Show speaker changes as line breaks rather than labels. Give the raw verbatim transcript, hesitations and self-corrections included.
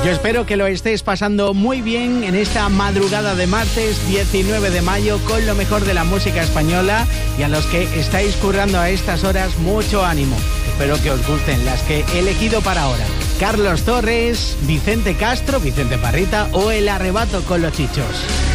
Yo espero que lo estés pasando muy bien en esta madrugada de martes diecinueve de mayo con lo mejor de la música española, y a los que estáis currando a estas horas, mucho ánimo. Espero que os gusten las que he elegido para ahora: Carlos Torres, Vicente Castro, Vicente Parrita o El Arrebato con los Chichos.